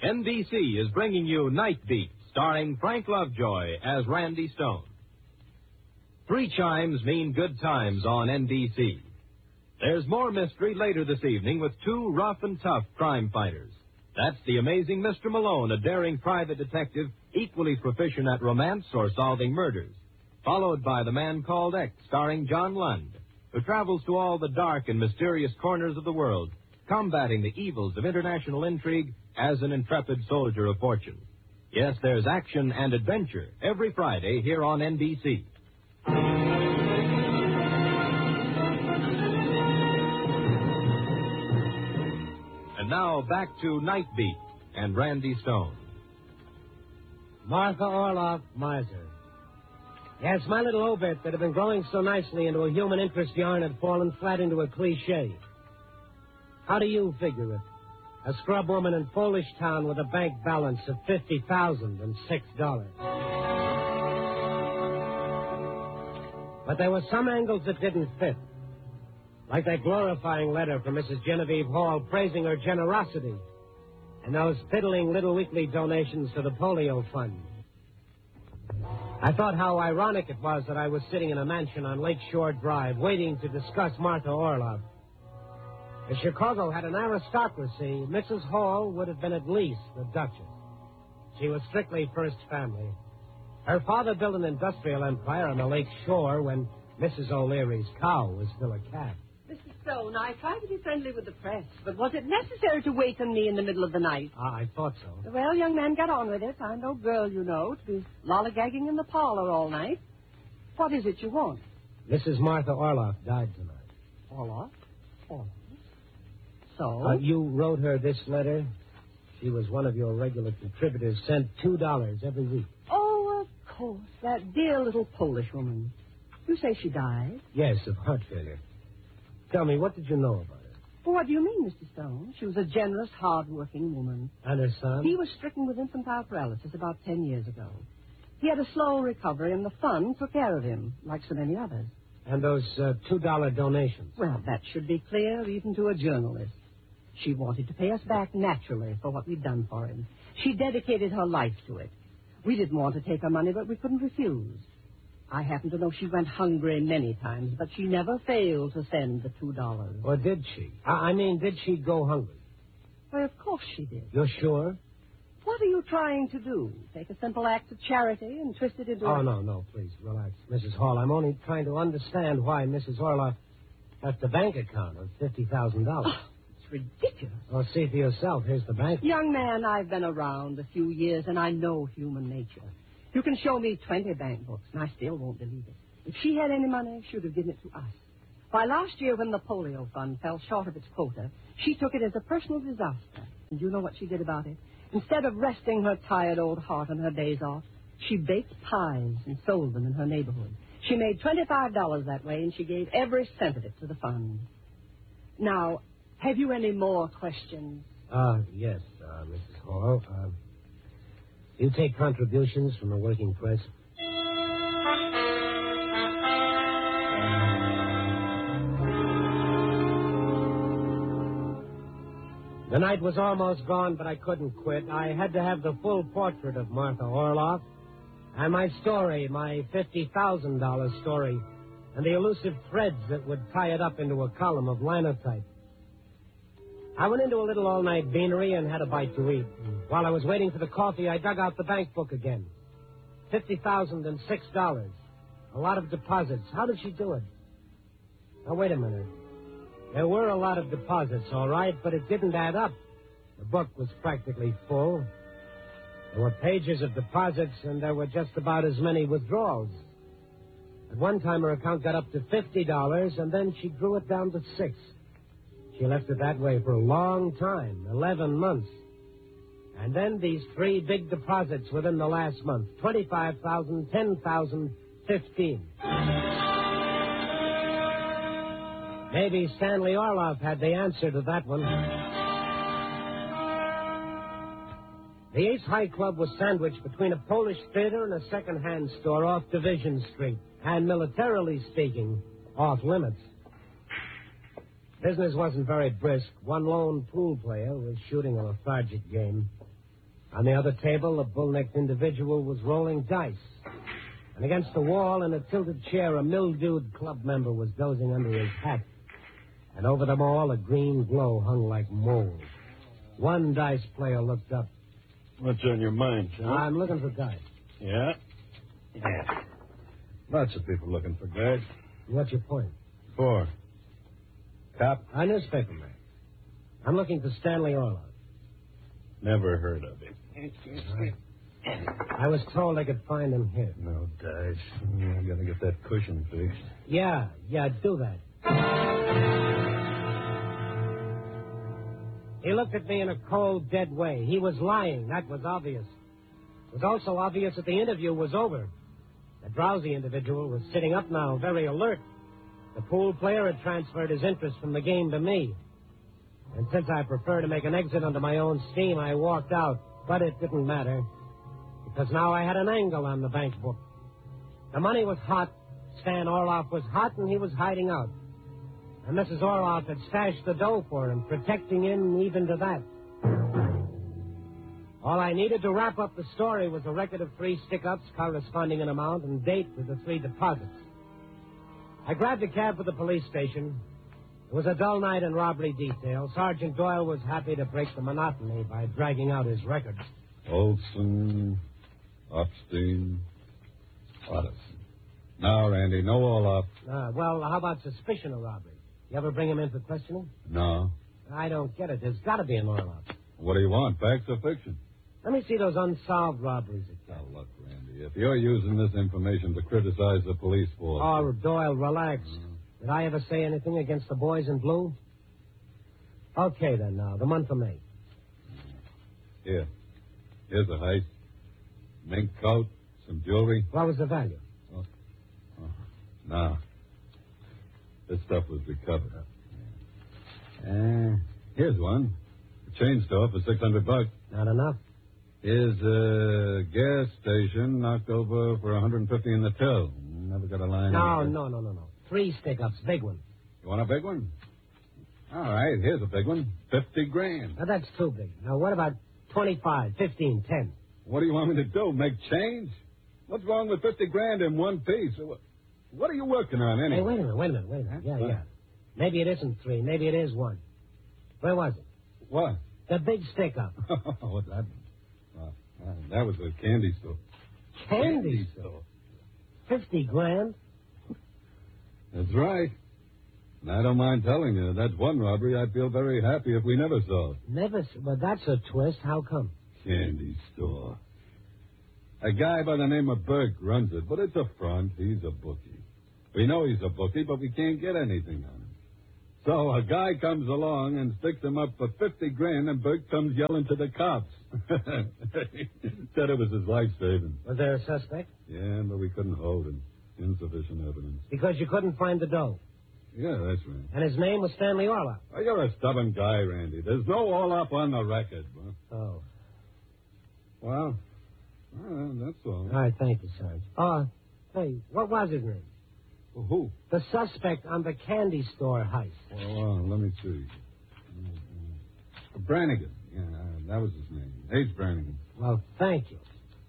NBC is bringing you Night Beat, starring Frank Lovejoy as Randy Stone. 3 chimes mean good times on NBC. There's more mystery later this evening with 2 rough and tough crime fighters. That's the amazing Mr. Malone, a daring private detective equally proficient at romance or solving murders, followed by The Man Called X, starring John Lund, who travels to all the dark and mysterious corners of the world, combating the evils of international intrigue as an intrepid soldier of fortune. Yes, there's action and adventure every Friday here on NBC. And now back to Night Beat and Randy Stone. Martha Orloff, miser. Yes, my little obit that had been growing so nicely into a human interest yarn had fallen flat into a cliche. How do you figure it? A scrub woman in Polish Town with a bank balance of $50,006. But there were some angles that didn't fit. Like that glorifying letter from Mrs. Genevieve Hall praising her generosity, and those fiddling little weekly donations to the polio fund. I thought how ironic it was that I was sitting in a mansion on Lakeshore Drive waiting to discuss Martha Orloff. If Chicago had an aristocracy, Mrs. Hall would have been at least a duchess. She was strictly first family. Her father built an industrial empire on the lake shore when Mrs. O'Leary's cow was still a cat. Mrs. Stone, I tried to be friendly with the press, but was it necessary to waken me in the middle of the night? I thought so. Well, young man, get on with it. I'm no girl, you know, to be lollygagging in the parlor all night. What is it you want? Mrs. Martha Orloff died tonight. Orloff? Orloff? So? You wrote her this letter. She was one of your regular contributors, sent $2 every week. Oh, of course, that dear little Polish woman. You say she died? Yes, of heart failure. Tell me, what did you know about her? Well, what do you mean, Mr. Stone? She was a generous, hard-working woman. And her son? He was stricken with infantile paralysis about 10 years ago. He had a slow recovery, and the fund took care of him, like so many others. And those $2 donations? Well, that should be clear even to a journalist. She wanted to pay us back naturally for what we'd done for him. She dedicated her life to it. We didn't want to take her money, but we couldn't refuse. I happen to know she went hungry many times, but she never failed to send the $2. Or did she? I mean, did she go hungry? Well, of course she did. You're sure? What are you trying to do? Take a simple act of charity and twist it into No, please, relax. Mrs. Hall, I'm only trying to understand why Mrs. Orloff left a bank account of $50,000. Oh, it's ridiculous. Well, see for yourself. Here's the bank. Young man, I've been around a few years, and I know human nature. You can show me 20 bank books, and I still won't believe it. If she had any money, she would have given it to us. Why, last year when the polio fund fell short of its quota, she took it as a personal disaster. And you know what she did about it? Instead of resting her tired old heart on her days off, she baked pies and sold them in her neighborhood. She made $25 that way, and she gave every cent of it to the fund. Now, have you any more questions? Yes, Mrs. Hall. You take contributions from the working press? The night was almost gone, but I couldn't quit. I had to have the full portrait of Martha Orloff. And my story, my $50,000 story, and the elusive threads that would tie it up into a column of linotype. I went into a little all-night beanery and had a bite to eat. While I was waiting for the coffee, I dug out the bank book again. $50,006. A lot of deposits. How did she do it? Now, wait a minute. There were a lot of deposits, all right, but it didn't add up. The book was practically full. There were pages of deposits, and there were just about as many withdrawals. At one time, her account got up to $50, and then she drew it down to $6. She left it that way for a long time, 11 months. And then these 3 big deposits within the last month, $25,000, $10,000, $15,000. Maybe Stanley Orloff had the answer to that one. The Ace High Club was sandwiched between a Polish theater and a second-hand store off Division Street, and militarily speaking, off limits. Business wasn't very brisk. One lone pool player was shooting a lethargic game. On the other table, a bull-necked individual was rolling dice. And against the wall, in a tilted chair, a mildewed club member was dozing under his hat. And over them all, a green glow hung like mold. One dice player looked up. What's on your mind, son? I'm looking for guys. Yeah? Yeah. Lots of people looking for guys. What's your point? 4. Cop? A newspaper man. I'm looking for Stanley Orloff. Never heard of him. I was told I could find him here. No dice. I gotta get that cushion fixed. Yeah, do that. He looked at me in a cold, dead way. He was lying. That was obvious. It was also obvious that the interview was over. The drowsy individual was sitting up now, very alert. The pool player had transferred his interest from the game to me. And since I prefer to make an exit under my own steam, I walked out. But it didn't matter, because now I had an angle on the bank book. The money was hot, Stan Orloff was hot, and he was hiding out. And Mrs. Orloff had stashed the dough for him, protecting him even to that. All I needed to wrap up the story was a record of 3 stick-ups corresponding in amount and date with the 3 deposits. I grabbed a cab for the police station. It was a dull night in robbery detail. Sergeant Doyle was happy to break the monotony by dragging out his records. Olson, Upstein, Watterson. Now, Randy, no all up. Well, how about suspicion of robbery? You ever bring him in for questioning? No. I don't get it. There's got to be an Orloff. What do you want, facts or fiction? Let me see those unsolved robberies again. Now, look, Randy, if you're using this information to criticize the police force... Oh, Doyle, relax. Did I ever say anything against the boys in blue? Okay, then, now, the month of May. Here's a heist. Mink coat, some jewelry. What was the value? No. This stuff was recovered. Here's one. A chain store for $600. Not enough. Here's a gas station knocked over for $150 in the till. Never got a line. No. 3 stick-ups, big one. You want a big one? All right, here's a big one. $50,000. Now, that's too big. Now, what about 25, 15, 10? What do you want me to do, make change? What's wrong with $50,000 in one piece? What are you working on, anyway? Hey, wait a minute. Yeah. Maybe it isn't 3. Maybe it is 1. Where was it? What? The big stick-up. What's that? That was a candy store. Candy store? $50,000? That's right. And I don't mind telling you, that's one robbery I'd feel very happy if we never saw. Well, that's a twist. How come? Candy store. A guy by the name of Burke runs it, but it's a front. He's a bookie. We know he's a bookie, but we can't get anything on him. So a guy comes along and sticks him up for $50,000, and Burke comes yelling to the cops. Said it was his life savings. Was there a suspect? Yeah, but we couldn't hold him. Insufficient evidence. Because you couldn't find the dough? Yeah, that's right. And his name was Stanley Orloff? Oh, you're a stubborn guy, Randy. There's no Orloff on the record. Huh? Oh. Well, that's all. All right, thank you, Sarge. Hey, what was his name? Well, who? The suspect on the candy store heist. Well, let me see. Brannigan. Yeah, that was his name. Ace Brannigan. Well, thank you.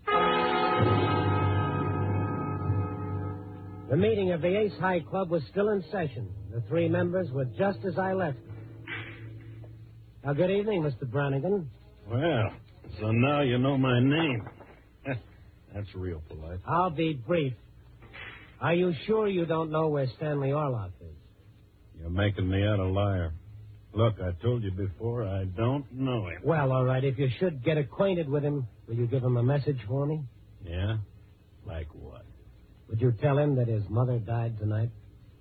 The meeting of the Ace High Club was still in session. The 3 members were just as I left them. Now, good evening, Mr. Brannigan. Well, so now you know my name. That's real polite. I'll be brief. Are you sure you don't know where Stanley Orloff is? You're making me out a liar. Look, I told you before, I don't know him. Well, all right, if you should get acquainted with him, will you give him a message for me? Yeah? Like what? Would you tell him that his mother died tonight?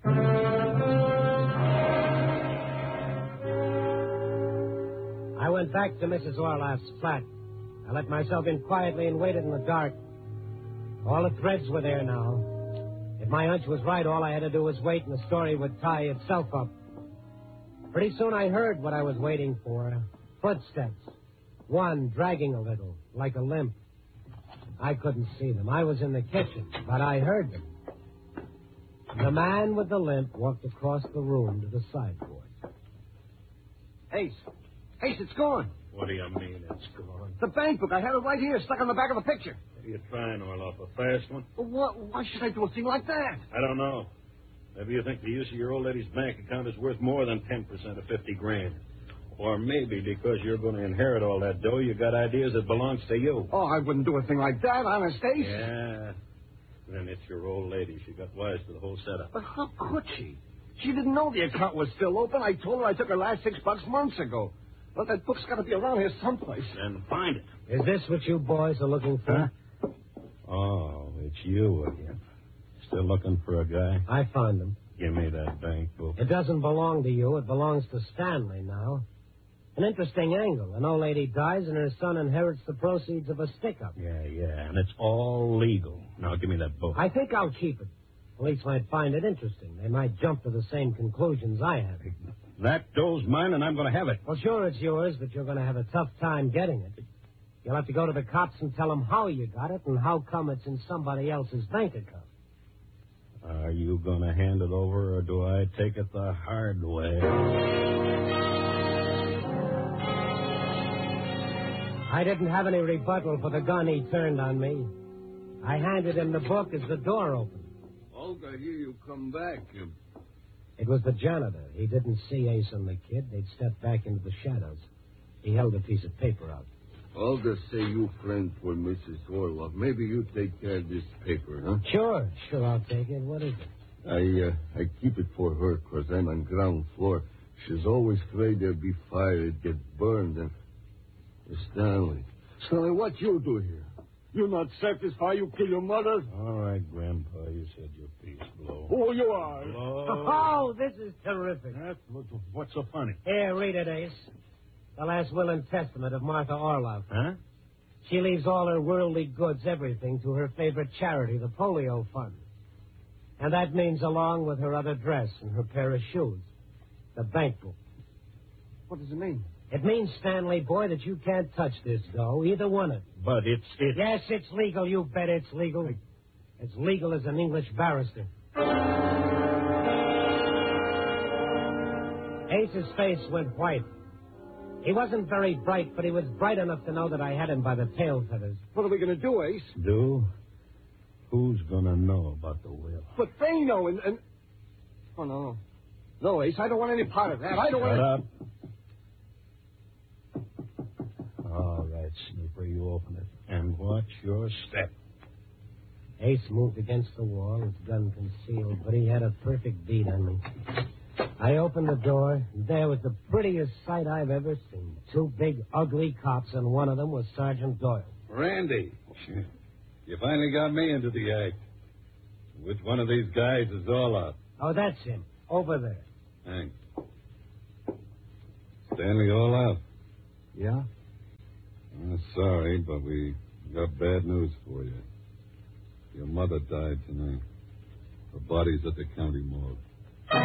I went back to Mrs. Orloff's flat. I let myself in quietly and waited in the dark. All the threads were there now. If my hunch was right, all I had to do was wait and the story would tie itself up. Pretty soon I heard what I was waiting for. Footsteps. One dragging a little, like a limp. I couldn't see them. I was in the kitchen, but I heard them. The man with the limp walked across the room to the sideboard. Ace, it's gone. What do you mean it's gone? The bank book. I had it right here, stuck on the back of the picture. What are you trying, Orloff? A fast one? Well, why should I do a thing like that? I don't know. Maybe you think the use of your old lady's bank account is worth more than 10% of 50 grand. Or maybe because you're going to inherit all that dough, you got ideas it belongs to you. Oh, I wouldn't do a thing like that, honest, Ace. Yeah. Then it's your old lady. She got wise to the whole setup. But how could she? She didn't know the account was still open. I told her I took her last $6 months ago. Well, that book's got to be around here someplace. Then find it. Is this what you boys are looking for? Huh? Oh, it's you again. Still looking for a guy? I found him. Give me that bank book. It doesn't belong to you. It belongs to Stanley now. An interesting angle. An old lady dies and her son inherits the proceeds of a stick-up. Yeah, and it's all legal. Now, give me that book. I think I'll keep it. Police might find it interesting. They might jump to the same conclusions I have. That dough's mine, and I'm going to have it. Well, sure, it's yours, but you're going to have a tough time getting it. You'll have to go to the cops and tell them how you got it and how come it's in somebody else's bank account. Are you going to hand it over, or do I take it the hard way? I didn't have any rebuttal for the gun he turned on me. I handed him the book as the door opened. Olga, here you come back. It was the janitor. He didn't see Ace and the kid. They'd stepped back into the shadows. He held a piece of paper out. Olga say you friend for Mrs. Orloff. Maybe you take care of this paper, huh? Sure, I'll take it. What is it? I keep it for her because I'm on ground floor. She's always afraid there'll be fire, it get burned. And Stanley, what you do here? You not satisfied you kill your mother? All right, Grandpa, you said your piece. Blow. Oh, you are. Blow. Oh, this is terrific. What's so funny? Here, read it, Ace. The last will and testament of Martha Orloff. Huh? She leaves all her worldly goods, everything, to her favorite charity, the Polio Fund. And that means along with her other dress and her pair of shoes, the bank book. What does it mean? It means, Stanley, boy, that you can't touch this dough, either one of them. But it's... Yes, it's legal. You bet it's legal. It's legal as an English barrister. Ace's face went white. He wasn't very bright, but he was bright enough to know that I had him by the tail feathers. What are we going to do, Ace? Do? Who's going to know about the will? But they know, and... Oh, no. No, Ace, I don't want any part of that. I don't Shut want... up. All right, Snooper, you open it. And watch your step. Ace moved against the wall, his gun concealed, but he had a perfect beat on me. I opened the door, and there was the prettiest sight I've ever seen. Two big, ugly cops, and one of them was Sergeant Doyle. Randy, you finally got me into the act. Which one of these guys is Orloff? Oh, that's him, over there. Thanks. Stanley Orloff. Yeah? I'm sorry, but we got bad news for you. Your mother died tonight. Her body's at the county morgue.